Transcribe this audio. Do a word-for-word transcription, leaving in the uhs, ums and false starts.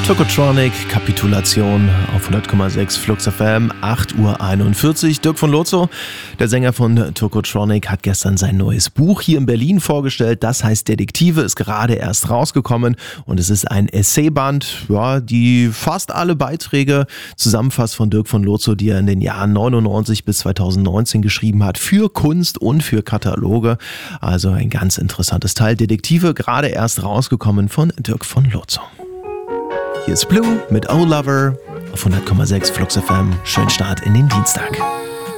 Tokotronic, Kapitulation auf hundert Komma sechs Flux F M, acht Uhr einundvierzig. Dirk von Lozo, der Sänger von Tokotronic, hat gestern sein neues Buch hier in Berlin vorgestellt. Das heißt Detektive, ist gerade erst rausgekommen und es ist ein Essayband, ja, die fast alle Beiträge zusammenfasst von Dirk von Lozo, die er in den Jahren neunundneunzig bis zweitausendneunzehn geschrieben hat, für Kunst und für Kataloge. Also ein ganz interessantes Teil. Detektive, gerade erst rausgekommen von Dirk von Lozo. Hier ist Blue mit Oh Lover auf hundert Komma sechs Flux F M. Schönen Start in den Dienstag.